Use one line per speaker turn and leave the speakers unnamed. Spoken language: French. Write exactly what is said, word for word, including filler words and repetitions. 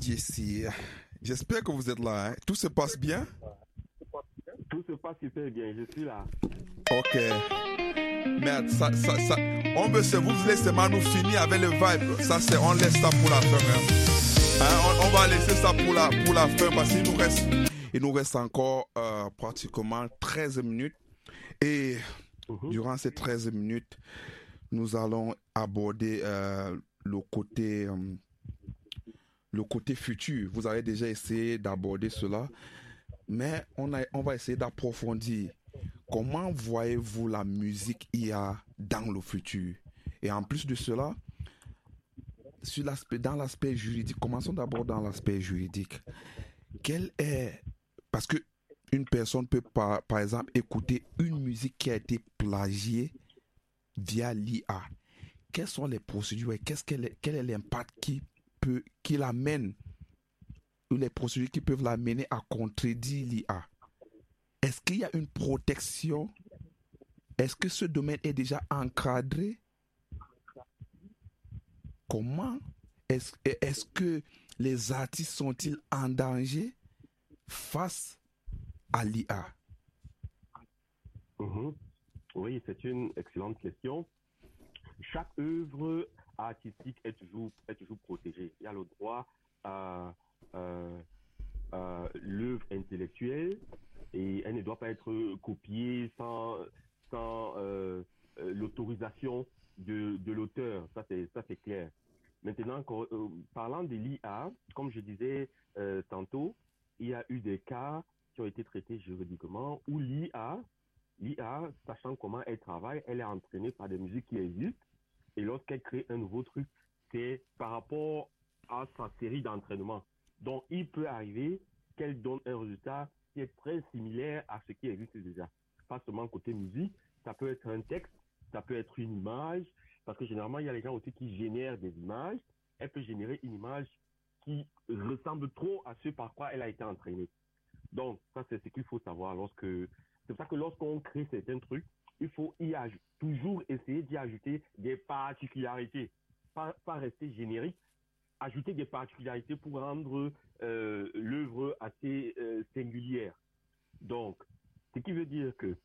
Didier Cyr. J'espère que vous êtes là. Hein. Tout se passe bien?
Tout se passe super bien, je suis là.
Ok. Merde, ça, ça, ça. On veut se vous laisser nous finir avec le vibe. Ça, c'est, on laisse ça pour la fin. Hein. Hein, on, on va laisser ça pour la, pour la fin parce qu'il nous reste, il nous reste encore euh, pratiquement treize minutes. Et uh-huh. durant ces treize minutes, nous allons aborder euh, le côté... Euh, le côté futur. Vous avez déjà essayé d'aborder cela, mais on, a, on va essayer d'approfondir. Comment voyez-vous la musique I A dans le futur? Et en plus de cela, sur l'aspect, dans l'aspect juridique, commençons d'abord dans l'aspect juridique. Quel est... Parce que une personne peut, par, par exemple, écouter une musique qui a été plagiée via l'I A. Quelles sont les procédures et qu'est-ce qu'elle est, quel est l'impact qui peut, qui l'amène, ou les procédures qui peuvent l'amener à contredire l'I A? Est-ce qu'il y a une protection? Est-ce que ce domaine est déjà encadré? Comment est-ce, est-ce que les artistes sont-ils en danger face à l'I A?
Mm-hmm. Oui, c'est une excellente question. Chaque œuvre artistique est toujours, est toujours protégée. Il y a le droit à, à, à l'œuvre intellectuelle et elle ne doit pas être copiée sans, sans euh, l'autorisation de, de l'auteur. Ça c'est, ça, c'est clair. Maintenant, quand, euh, parlant de l'I A, comme je disais euh, tantôt, il y a eu des cas qui ont été traités juridiquement où l'I A, l'I A, sachant comment elle travaille, elle est entraînée par des musiques qui existent. Et lorsqu'elle crée un nouveau truc, c'est par rapport à sa série d'entraînement. Donc, il peut arriver qu'elle donne un résultat qui est très similaire à ce qui existe déjà. Pas seulement côté musique, ça peut être un texte, ça peut être une image, parce que généralement, il y a les gens aussi qui génèrent des images. Elle peut générer une image qui ressemble trop à ce par quoi elle a été entraînée. Donc, ça, c'est ce qu'il faut savoir lorsque... C'est pour ça que lorsqu'on crée certains trucs, il faut y aj- toujours essayer d'y ajouter des particularités. Pas, pas rester générique, ajouter des particularités pour rendre euh, l'œuvre assez euh, singulière. Donc, ce qui veut dire que